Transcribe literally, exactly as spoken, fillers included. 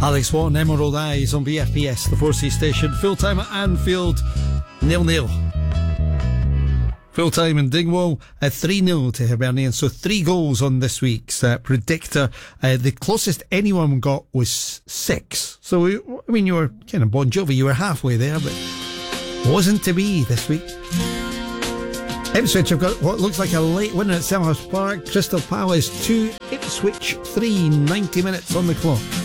Alex Watt, Emerald Eyes on B F P S, the four C station. Full time at Anfield, nil nil. Full time in Dingwall, at three nil to Hibernian. So three goals on this week's uh, predictor. Uh, the closest anyone got was six. So, we, I mean, you were kind of Bon Jovi, you were halfway there, but wasn't to be this week. Ipswich have got what looks like a late winner at Selhurst Park. Crystal Palace two, Ipswich three, ninety minutes on the clock.